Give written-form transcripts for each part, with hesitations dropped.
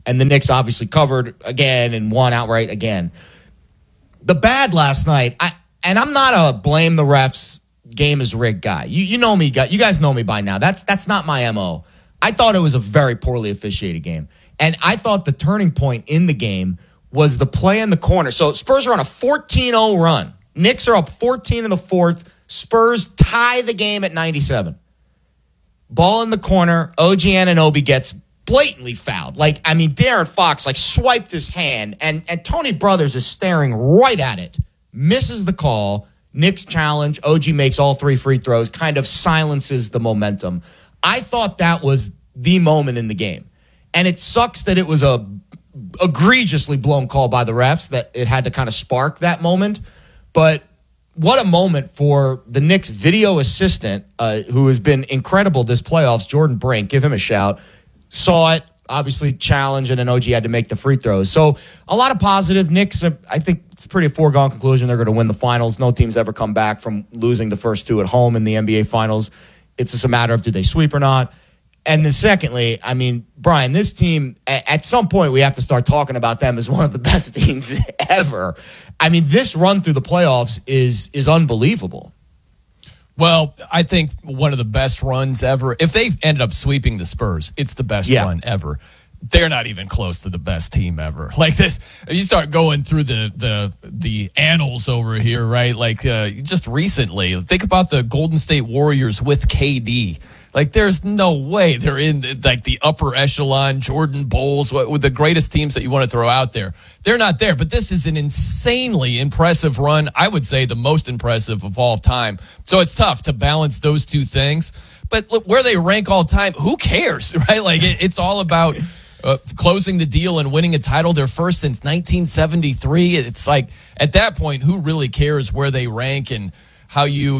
And the Knicks obviously covered again and won outright again. The bad last night, I'm not a blame the refs, game is rigged guy. You know me, you guys know me by now. That's not my MO. I thought it was a very poorly officiated game. And I thought the turning point in the game was the play in the corner. So Spurs are on a 14-0 run. Knicks are up 14 in the fourth. Spurs tie the game at 97. Ball in the corner. OG Anunoby gets blatantly fouled. Darren Fox swiped his hand, and Tony Brothers is staring right at it. Misses the call. Knicks challenge. OG makes all 3 free throws, kind of silences the momentum. I thought that was the moment in the game. And it sucks that it was a egregiously blown call by the refs, that it had to kind of spark that moment. But what a moment for the Knicks video assistant, who has been incredible this playoffs, Jordan Brink. Give him a shout. Saw it, obviously challenged, and then OG had to make the free throws. So a lot of positive. Knicks, I think it's pretty a foregone conclusion they're going to win the finals. No team's ever come back from losing the first 2 at home in the NBA finals. It's just a matter of do they sweep or not. And then secondly, Brian, this team, at some point we have to start talking about them as one of the best teams ever. This run through the playoffs is unbelievable. Well, I think one of the best runs ever. If they ended up sweeping the Spurs, it's the best run ever. They're not even close to the best team ever. Like this, you start going through the annals over here, right? Just recently, think about the Golden State Warriors with KD. There's no way they're in the upper echelon, Jordan Bulls, with the greatest teams that you want to throw out there. They're not there, but this is an insanely impressive run. I would say the most impressive of all time. So it's tough to balance those two things. But look, where they rank all time, who cares, right? It's all about closing the deal and winning a title. They're first since 1973. It's at that point, who really cares where they rank and how you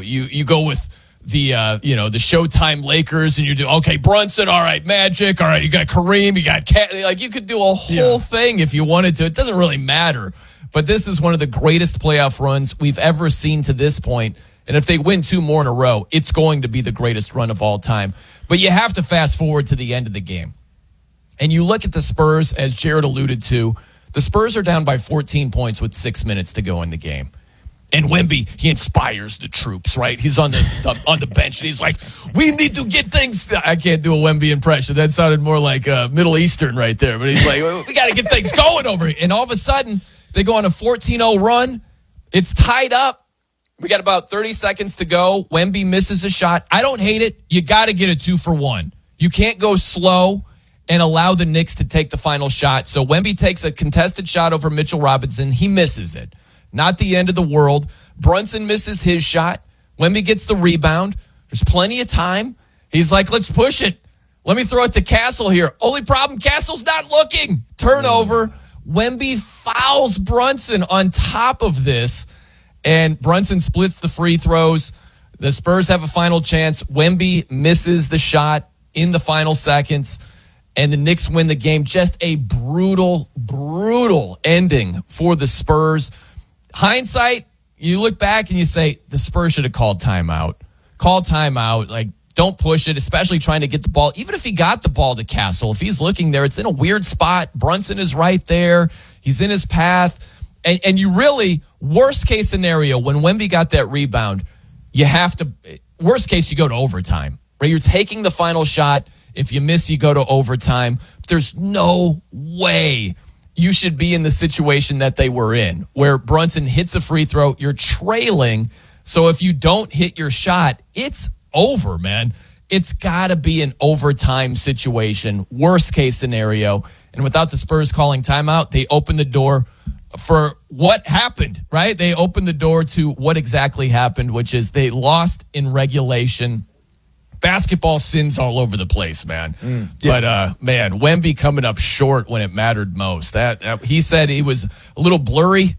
go with the Showtime Lakers, and you do, okay, Brunson, all right, Magic, all right, you got Kareem, you got Cat, you could do a whole thing if you wanted to. It doesn't really matter. But this is one of the greatest playoff runs we've ever seen to this point. And if they win 2 more in a row, it's going to be the greatest run of all time. But you have to fast forward to the end of the game. And you look at the Spurs, as Jared alluded to, the Spurs are down by 14 points with 6 minutes to go in the game. And Wemby, he inspires the troops, right? He's on the bench, and he's like, we need to get things. I can't do a Wemby impression. That sounded more like Middle Eastern right there. But he's like, we got to get things going over here. And all of a sudden, they go on a 14-0 run. It's tied up. We got about 30 seconds to go. Wemby misses a shot. I don't hate it. You got to get a 2-for-1. You can't go slow and allow the Knicks to take the final shot. So Wemby takes a contested shot over Mitchell Robinson. He misses it. Not the end of the world. Brunson misses his shot. Wemby gets the rebound. There's plenty of time. He's like, let's push it. Let me throw it to Castle here. Only problem, Castle's not looking. Turnover. Wemby fouls Brunson on top of this, and Brunson splits the free throws. The Spurs have a final chance. Wemby misses the shot in the final seconds, and the Knicks win the game. Just a brutal, brutal ending for the Spurs. Hindsight, you look back and you say, the Spurs should have called timeout. Call timeout. Don't push it, especially trying to get the ball. Even if he got the ball to Castle, if he's looking there, it's in a weird spot. Brunson is right there. He's in his path. And you really, worst case scenario, when Wemby got that rebound, you have to, worst case, you go to overtime. Right? You're taking the final shot. If you miss, you go to overtime. There's no way you should be in the situation that they were in, where Brunson hits a free throw, you're trailing. So if you don't hit your shot, it's over, man. It's got to be an overtime situation, worst case scenario. And without the Spurs calling timeout, they open the door for what happened, right? They opened the door to what exactly happened, which is they lost in regulation. Basketball sins all over the place, man. But, man, Wemby coming up short when it mattered most. That he said he was a little blurry.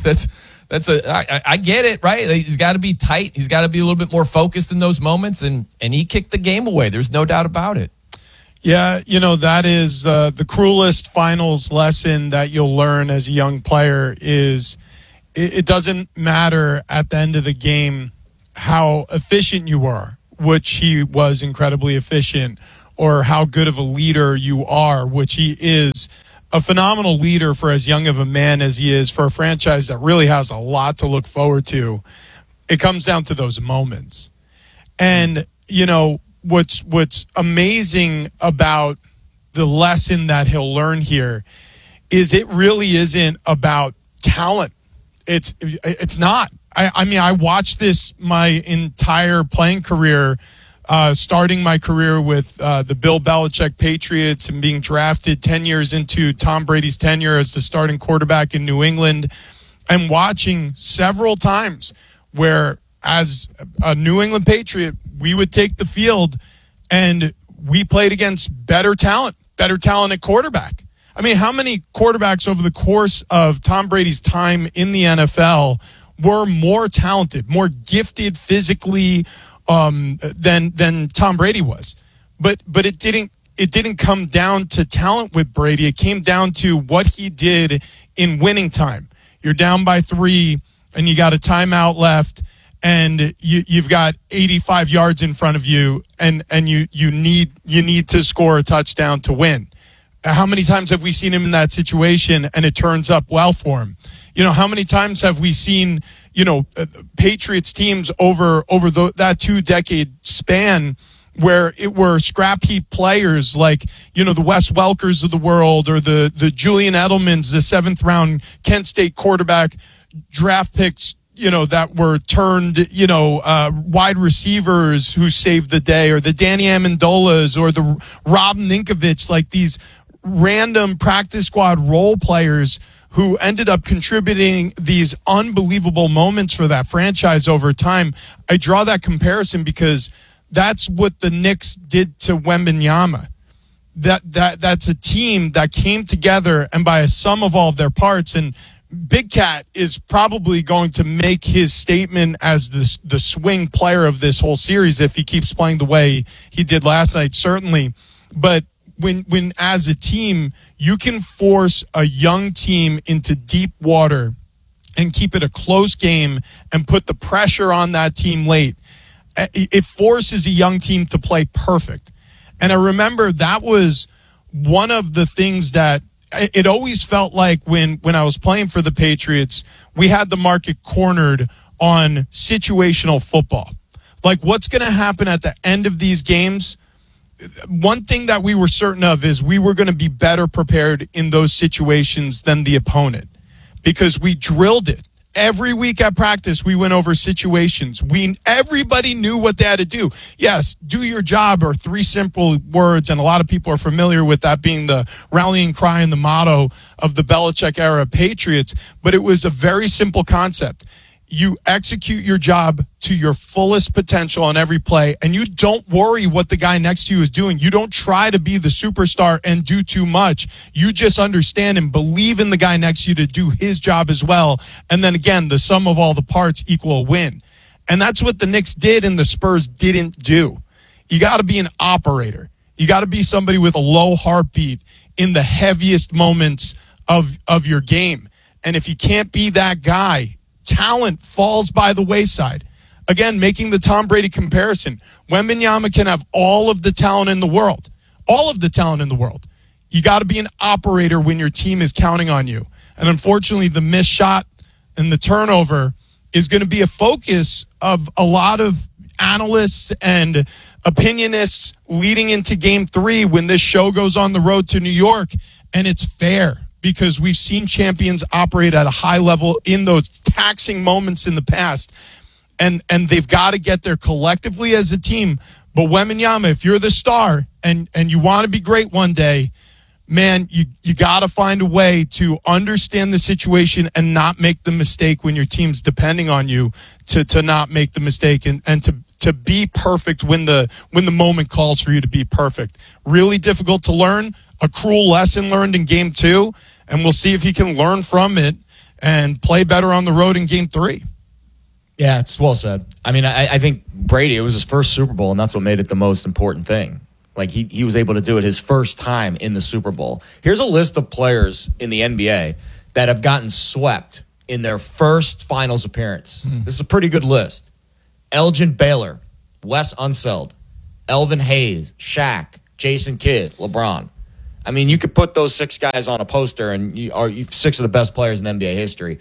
I get it, right? He's got to be tight. He's got to be a little bit more focused in those moments, and he kicked the game away. There's no doubt about it. Yeah, that is the cruelest finals lesson that you'll learn as a young player is it doesn't matter at the end of the game how efficient you are, which he was incredibly efficient, or how good of a leader you are, which he is a phenomenal leader for as young of a man as he is, for a franchise that really has a lot to look forward to. It comes down to those moments. And, you know, what's amazing about the lesson that he'll learn here is it really isn't about talent. It's not. I mean, I watched this my entire playing career, starting my career with the Bill Belichick Patriots and being drafted 10 years into Tom Brady's tenure as the starting quarterback in New England, and watching several times where, as a New England Patriot, we would take the field and we played against better talent at quarterback. I mean, how many quarterbacks over the course of Tom Brady's time in the NFL were more talented, more gifted physically than Tom Brady was? But it didn't come down to talent with Brady. It came down to what he did in winning time. You're down by 3 and you got a timeout left, and you've got 85 yards in front of you, and you need to score a touchdown to win. How many times have we seen him in that situation and it turns up well for him? You know, how many times have we seen, you know, Patriots teams over that 2-decade span where it were scrap heap players like, you know, the Wes Welkers of the world, or the Julian Edelmans, the 7th round Kent State quarterback draft picks, you know, that were turned, you know, wide receivers who saved the day, or the Danny Amendolas, or the Rob Ninkovich, like these random practice squad role players who ended up contributing these unbelievable moments for that franchise over time. I draw that comparison because that's what the Knicks did to Wembanyama. That's a team that came together, and by a sum of all of their parts. And Big Cat is probably going to make his statement as the swing player of this whole series if he keeps playing the way he did last night, certainly. But when as a team, you can force a young team into deep water and keep it a close game and put the pressure on that team late, it forces a young team to play perfect. And I remember that was one of the things that it always felt like when I was playing for the Patriots, we had the market cornered on situational football. Like, what's going to happen at the end of these games? One thing that we were certain of is we were going to be better prepared in those situations than the opponent, because we drilled it. Every week at practice, we went over situations. Everybody knew what they had to do. Yes, do your job are 3 simple words, and a lot of people are familiar with that being the rallying cry and the motto of the Belichick era Patriots, but it was a very simple concept. You execute your job to your fullest potential on every play, and you don't worry what the guy next to you is doing. You don't try to be the superstar and do too much. You just understand and believe in the guy next to you to do his job as well. And then again, the sum of all the parts equal a win. And that's what the Knicks did and the Spurs didn't do. You got to be an operator. You got to be somebody with a low heartbeat in the heaviest moments of your game. And if you can't be that guy, talent falls by the wayside. Again, making the Tom Brady comparison, Wembanyama can have all of the talent in the world. All of the talent in the world. You got to be an operator when your team is counting on you. And unfortunately, the missed shot and the turnover is going to be a focus of a lot of analysts and opinionists leading into Game 3 when this show goes on the road to New York. And it's fair, because we've seen champions operate at a high level in those taxing moments in the past. And they've got to get there collectively as a team. But Wembanyama, if you're the star and you want to be great one day, man, you got to find a way to understand the situation and not make the mistake when your team's depending on you to not make the mistake and to be perfect when the moment calls for you to be perfect. Really difficult to learn. A cruel lesson learned in Game 2. And we'll see if he can learn from it and play better on the road in Game 3. Yeah, it's well said. I mean, I think Brady, it was his first Super Bowl, and that's what made it the most important thing. Like, he was able to do it his first time in the Super Bowl. Here's a list of players in the NBA that have gotten swept in their first finals appearance. This is a pretty good list. Elgin Baylor, Wes Unseld, Elvin Hayes, Shaq, Jason Kidd, LeBron. I mean, you could put those 6 guys on a poster, and you 6 of the best players in NBA history.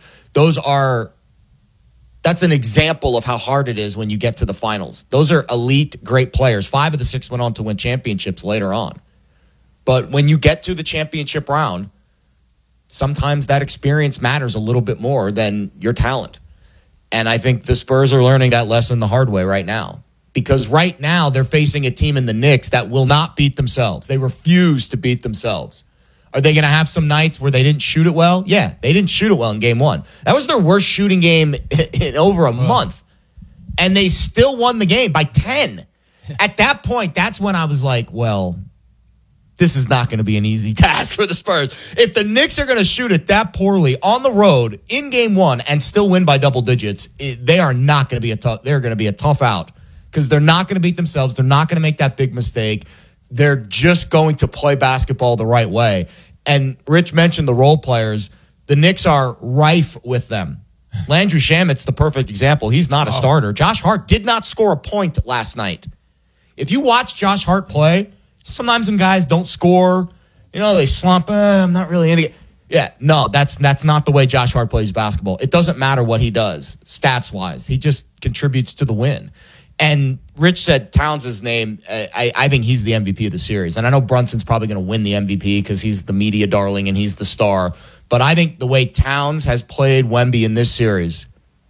That's an example of how hard it is when you get to the finals. Those are elite, great players. 5 of the 6 went on to win championships later on. But when you get to the championship round, sometimes that experience matters a little bit more than your talent. And I think the Spurs are learning that lesson the hard way right now. Because right now they're facing a team in the Knicks that will not beat themselves. They refuse to beat themselves. Are they going to have some nights where they didn't shoot it well? Yeah, they didn't shoot it well in game 1. That was their worst shooting game in over a month. And they still won the game by 10. At that point, that's when I was like, well, this is not going to be an easy task for the Spurs. If the Knicks are going to shoot it that poorly on the road in game 1 and still win by double digits, they are not going to be they're going to be a tough out because they're not going to beat themselves. They're not going to make that big mistake. They're just going to play basketball the right way. And Rich mentioned the role players. The Knicks are rife with them. Landry Shamit's the perfect example. He's not a starter. Josh Hart did not score a point last night. If you watch Josh Hart play, sometimes when guys don't score, they slump. I'm not really into it. Yeah, no, that's not the way Josh Hart plays basketball. It doesn't matter what he does, stats-wise. He just contributes to the win. And Rich said Towns' name. I think he's the MVP of the series. And I know Brunson's probably going to win the MVP because he's the media darling and he's the star. But I think the way Towns has played Wemby in this series,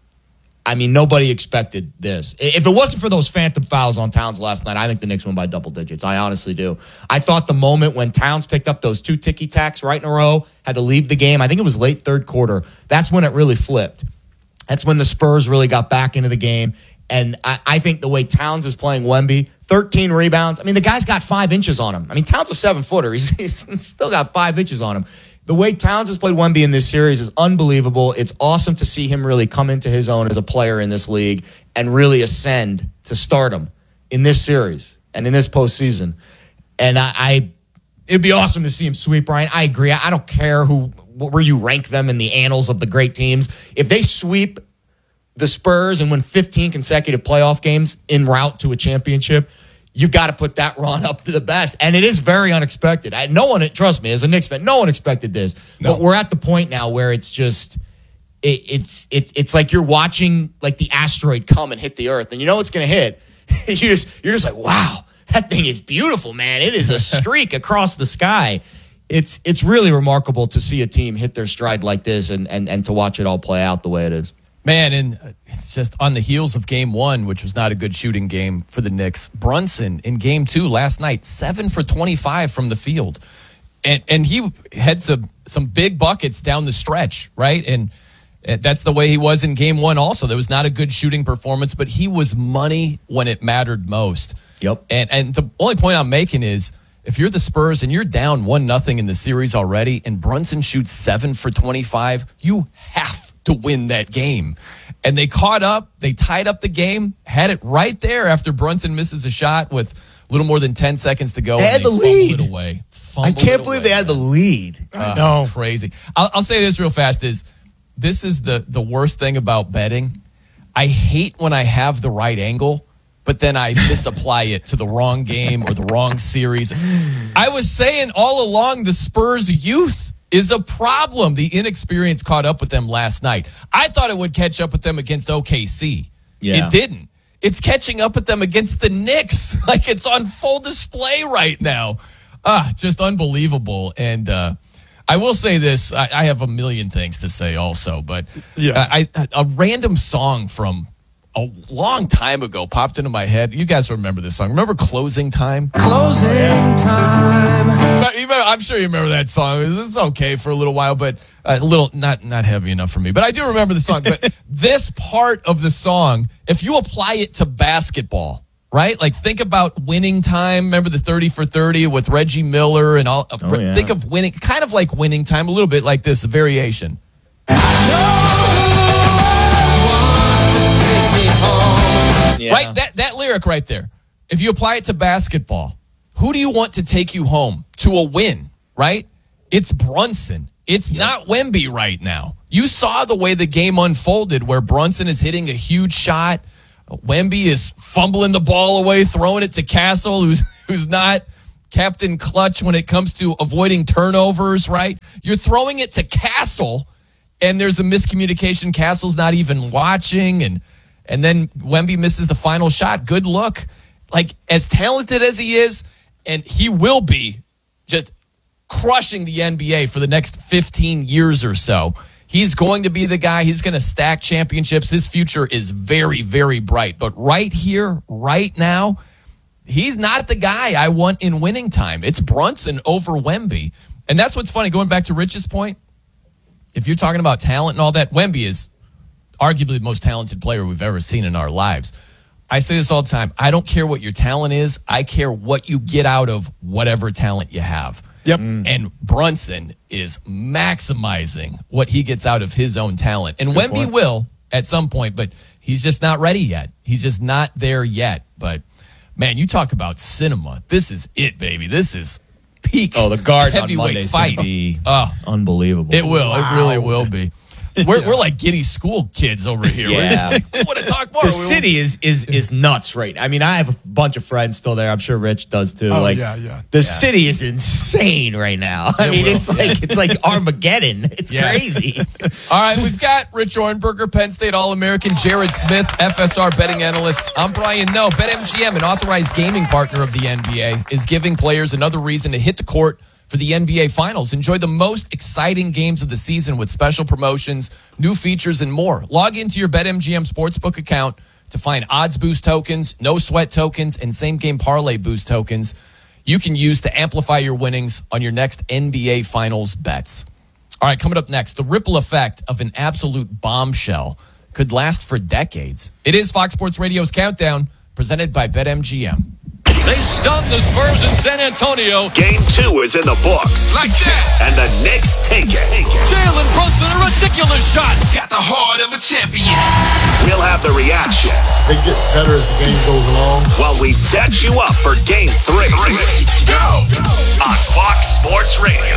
I mean, nobody expected this. If it wasn't for those phantom fouls on Towns last night, I think the Knicks won by double digits. I honestly do. I thought the moment when Towns picked up those 2 ticky-tacks right in a row, had to leave the game, I think it was late third quarter, that's when it really flipped. That's when the Spurs really got back into the game. And I think the way Towns is playing Wemby, 13 rebounds. I mean, the guy's got 5 inches on him. I mean, Towns is a 7-footer. He's still got 5 inches on him. The way Towns has played Wemby in this series is unbelievable. It's awesome to see him really come into his own as a player in this league and really ascend to stardom in this series and in this postseason. And it'd be awesome to see him sweep, Ryan. I agree. I don't care where you rank them in the annals of the great teams. If they sweep the Spurs and win 15 consecutive playoff games en route to a championship, you've got to put that run up to the best. And it is very unexpected. Trust me, as a Knicks fan, no one expected this. No. But we're at the point now where it's just, it's like you're watching like the asteroid come and hit the earth, and you know it's going to hit. You're just like, wow, that thing is beautiful, man. It is a streak across the sky. It's really remarkable to see a team hit their stride like this and to watch it all play out the way it is. Man, and it's just on the heels of game 1, which was not a good shooting game for the Knicks. Brunson in game 2 last night, 7 for 25 from the field. And he had some big buckets down the stretch, right? And that's the way he was in game 1 also. There was not a good shooting performance, but he was money when it mattered most. Yep. And the only point I'm making is if you're the Spurs and you're down 1-0 in the series already and Brunson shoots 7 for 25, you have to win that game. And they caught up, they tied up the game, had it right there after Brunson misses a shot with a little more than 10 seconds to go. They had the lead. It away. I can't believe they had the lead. No. Crazy. I'll say this real fast this is the worst thing about betting. I hate when I have the right angle, but then I misapply it to the wrong game or the wrong series. I was saying all along the Spurs youth is a problem. The inexperience caught up with them last night. I thought it would catch up with them against OKC. Yeah. It didn't. It's catching up with them against the Knicks. Like it's on full display right now. Just unbelievable. And I will say this. I have a million things to say also, but a random song from a long time ago popped into my head. You guys remember this song. Remember Closing Time? Closing Time. I'm sure you remember that song. It's okay for a little while, but a little not heavy enough for me. But I do remember the song. But this part of the song, if you apply it to basketball, right? Like think about Winning Time. Remember the 30 for 30 with Reggie Miller and all. Yeah. Think of winning, kind of like Winning Time, a little bit like this, a variation. Yeah. Right? That lyric right there. If you apply it to basketball, who do you want to take you home to a win, right? It's Brunson. It's not Wemby right now. You saw the way the game unfolded where Brunson is hitting a huge shot. Wemby is fumbling the ball away, throwing it to Castle, who's not Captain Clutch when it comes to avoiding turnovers, right? You're throwing it to Castle, and there's a miscommunication. Castle's not even watching, and then Wemby misses the final shot. Good look. Like, as talented as he is, and he will be just crushing the NBA for the next 15 years or so. He's going to be the guy. He's going to stack championships. His future is very, very bright. But right here, right now, he's not the guy I want in winning time. It's Brunson over Wemby. And that's what's funny. Going back to Rich's point, if you're talking about talent and all that, Wemby is arguably the most talented player we've ever seen in our lives. I say this all the time. I don't care what your talent is. I care what you get out of whatever talent you have. Yep. And Brunson is maximizing what he gets out of his own talent. And Wemby will at some point, but he's just not ready yet. He's just not there yet. But, man, you talk about cinema. This is it, baby. This is peak the Garden on heavyweight Monday's fight. gonna be unbelievable. It will. Wow. It really will be. We're like giddy school kids over here. Yeah. We're just, want to talk more. The city is nuts right now. I mean, I have a bunch of friends still there. I'm sure Rich does too. The city is insane right now. I mean, it's like Armageddon. It's crazy. All right, we've got Rich Orenberger, Penn State All-American, Jared Smith, FSR betting analyst. I'm Brian Noe. BetMGM, an authorized gaming partner of the NBA, is giving players another reason to hit the court for the NBA Finals. Enjoy the most exciting games of the season with special promotions, new features, and more. Log into your BetMGM Sportsbook account to find odds boost tokens, no sweat tokens, and same game parlay boost tokens you can use to amplify your winnings on your next NBA Finals bets. All right, coming up next, the ripple effect of an absolute bombshell could last for decades. It is Fox Sports Radio's Countdown, presented by BetMGM. They stunned the Spurs in San Antonio. Game 2 is in the books. Like that. And the Knicks take it. Jalen Brunson, a ridiculous shot. Got the heart of a champion. We'll have the reactions. They get better as the game goes along. While we set you up for Game 3. Go. On Fox Sports Radio.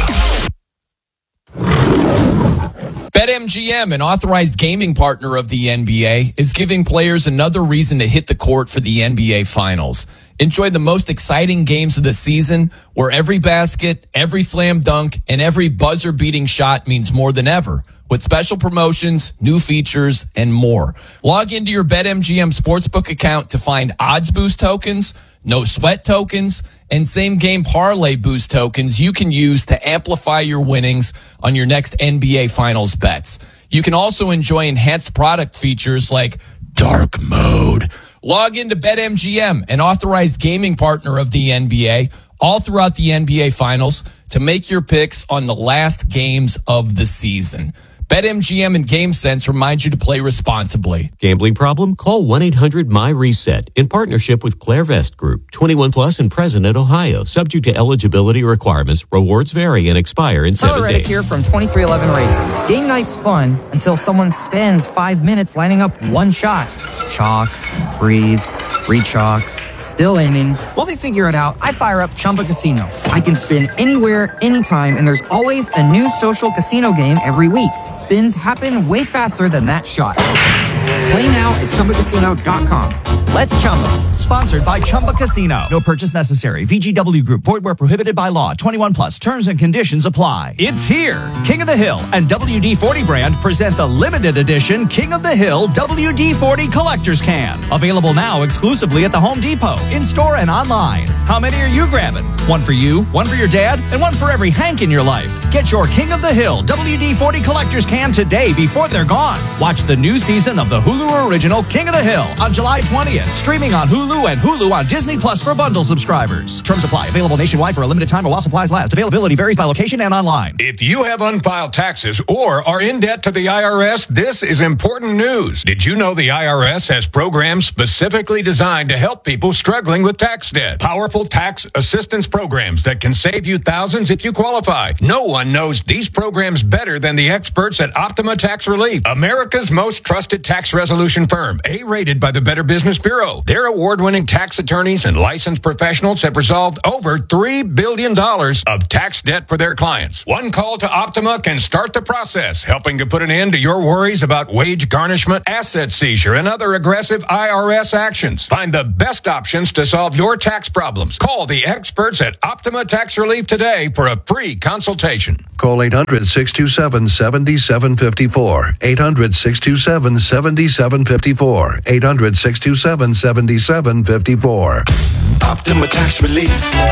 BetMGM, an authorized gaming partner of the NBA, is giving players another reason to hit the court for the NBA Finals. Enjoy the most exciting games of the season, where every basket, every slam dunk, and every buzzer-beating shot means more than ever, with special promotions, new features, and more. Log into your BetMGM Sportsbook account to find odds boost tokens, no sweat tokens, and same game parlay boost tokens you can use to amplify your winnings on your next NBA Finals bets. You can also enjoy enhanced product features like dark mode. Log into BetMGM, an authorized gaming partner of the NBA, all throughout the NBA Finals to make your picks on the last games of the season. BetMGM and GameSense remind you to play responsibly. Gambling problem? Call 1-800-MY-RESET in partnership with Clairvest Group. 21 plus in President, Ohio. Subject to eligibility requirements. Rewards vary and expire in 7 Tyler days. Reddick here from 2311 Racing. Game night's fun until someone spends 5 minutes lining up one shot. Chalk, breathe, re-chalk, still aiming. While they figure it out, I fire up Chumba Casino. I can spin anywhere, anytime, and there's always a new social casino game every week. Spins happen way faster than that shot. Play now at ChumbaCasino.com. Let's Chumba. Sponsored by Chumba Casino. No purchase necessary. VGW Group. Void where prohibited by law. 21 plus. Terms and conditions apply. It's here. King of the Hill and WD-40 brand present the limited edition King of the Hill WD-40 Collector's Can. Available now exclusively at the Home Depot, in-store and online. How many are you grabbing? One for you, one for your dad, and one for every Hank in your life. Get your King of the Hill WD-40 Collector's Can today before they're gone. Watch the new season of the Hulu original King of the Hill on July 20th. Streaming on Hulu and Hulu on Disney Plus for bundle subscribers. Terms apply. Available nationwide for a limited time while supplies last. Availability varies by location and online. If you have unfiled taxes or are in debt to the IRS, this is important news. Did you know the IRS has programs specifically designed to help people struggling with tax debt? Powerful tax assistance programs that can save you thousands if you qualify. No one knows these programs better than the experts at Optima Tax Relief, America's most trusted tax resolution firm, A-rated by the Better Business Bureau. Bureau. Their award-winning tax attorneys and licensed professionals have resolved over $3 billion of tax debt for their clients. One call to Optima can start the process, helping to put an end to your worries about wage garnishment, asset seizure, and other aggressive IRS actions. Find the best options to solve your tax problems. Call the experts at Optima Tax Relief today for a free consultation. Call 800-627-7754. 800-627-7754. 800-627-7754. Optima Tax Relief.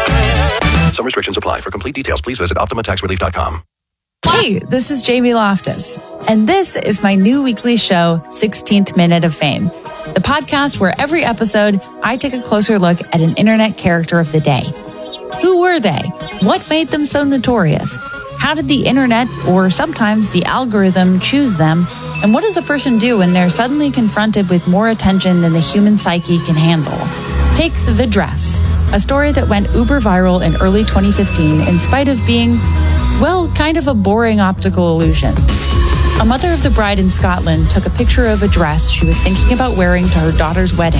Some restrictions apply. For complete details, please visit OptimaTaxRelief.com. Hey, this is Jamie Loftus, and this is my new weekly show, 16th Minute of Fame, the podcast where every episode I take a closer look at an internet character of the day. Who were they? What made them so notorious? How did the internet, or sometimes the algorithm, choose them? And what does a person do when they're suddenly confronted with more attention than the human psyche can handle? Take The Dress, a story that went uber viral in early 2015 in spite of being, well, kind of a boring optical illusion. A mother of the bride in Scotland took a picture of a dress she was thinking about wearing to her daughter's wedding.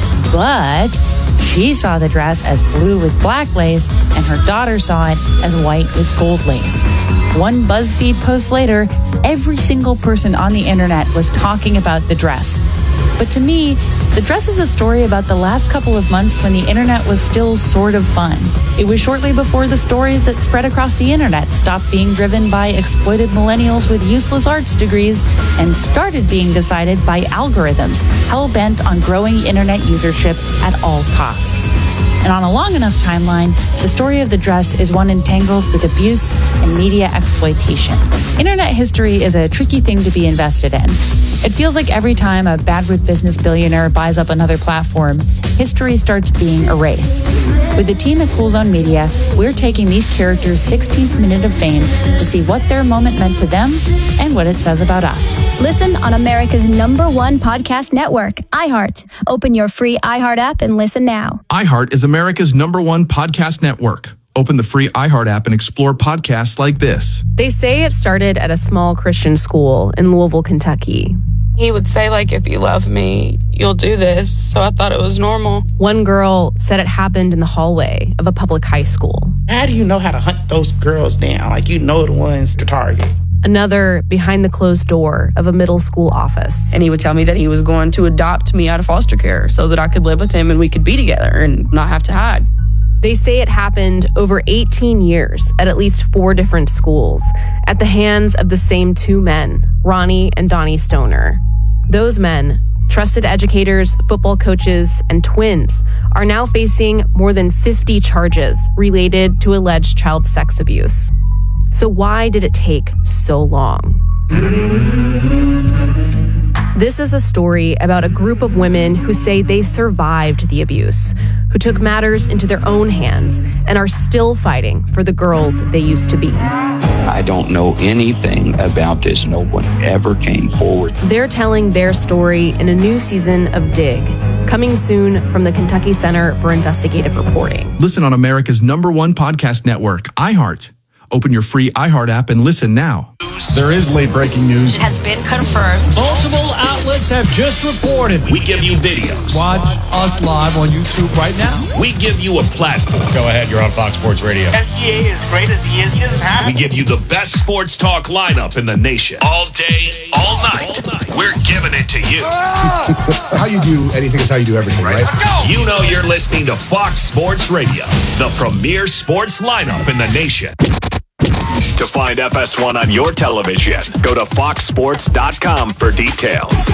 But she saw the dress as blue with black lace, and her daughter saw it as white with gold lace. One BuzzFeed post later, every single person on the internet was talking about the dress. But to me, the dress is a story about the last couple of months when the internet was still sort of fun. It was shortly before the stories that spread across the internet stopped being driven by exploited millennials with useless arts degrees and started being decided by algorithms hell-bent on growing internet usership at all costs. And on a long enough timeline, the story of the dress is one entangled with abuse and media exploitation. Internet history is a tricky thing to be invested in. It feels like every time a bad with business billionaire buys up another platform, history starts being erased. With the team at Cool Zone Media, we're taking these characters' 16th minute of fame to see what their moment meant to them and what it says about us. Listen on America's #1 podcast network, iHeart. Open your free iHeart app and listen now. iHeart is America's #1 podcast network. Open the free iHeart app and explore podcasts like this. They say it started at a small Christian school in Louisville, Kentucky. He would say, like, if you love me, you'll do this. So I thought it was normal. One girl said it happened in the hallway of a public high school. How do you know how to hunt those girls down? Like, you know the ones to target. Another behind the closed door of a middle school office. And he would tell me that he was going to adopt me out of foster care so that I could live with him and we could be together and not have to hide. They say it happened over 18 years at least 4 different schools at the hands of the same 2 men, Ronnie and Donnie Stoner. Those men, trusted educators, football coaches, and twins, are now facing more than 50 charges related to alleged child sex abuse. So why did it take so long? This is a story about a group of women who say they survived the abuse, who took matters into their own hands and are still fighting for the girls they used to be. I don't know anything about this. No one ever came forward. They're telling their story in a new season of Dig, coming soon from the Kentucky Center for Investigative Reporting. Listen on America's #1 podcast network, iHeart. Open your free iHeart app and listen now. There is late breaking news. It has been confirmed. Multiple outlets have just reported. We give you videos. Watch us live on YouTube right now. We give you a platform. Go ahead, you're on Fox Sports Radio. SGA, as great as he is, he doesn't have. We give you the best sports talk lineup in the nation. All day, all night. We're giving it to you. How you do anything is how you do everything, right? Let's go. You know you're listening to Fox Sports Radio, the premier sports lineup in the nation. To find FS1 on your television, go to foxsports.com for details.